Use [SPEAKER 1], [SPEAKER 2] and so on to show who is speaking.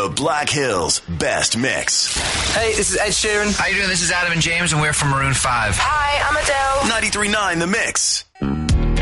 [SPEAKER 1] The Black Hills Best Mix.
[SPEAKER 2] Hey, this is Ed Sheeran.
[SPEAKER 3] How you doing? This is Adam and James, and we're from Maroon 5.
[SPEAKER 4] Hi, I'm Adele.
[SPEAKER 1] 93.9 The Mix.